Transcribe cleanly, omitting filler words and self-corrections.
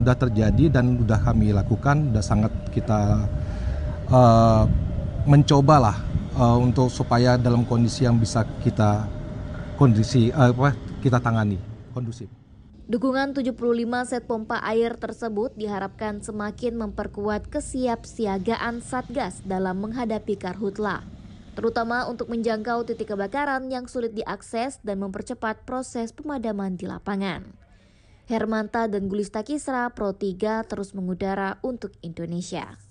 Sudah terjadi dan sudah kami lakukan, sudah sangat kita uh, mencobalah untuk supaya dalam kondisi yang bisa kita kita tangani kondusif. Dukungan 75 set pompa air tersebut diharapkan semakin memperkuat kesiapsiagaan Satgas dalam menghadapi karhutla, terutama untuk menjangkau titik kebakaran yang sulit diakses dan mempercepat proses pemadaman di lapangan. Hermanta dan Gulista Kisra, Pro 3 terus mengudara untuk Indonesia.